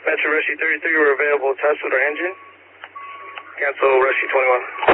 Metro Rescue 33, we're available to test with our engine. Cancel Rescue 21.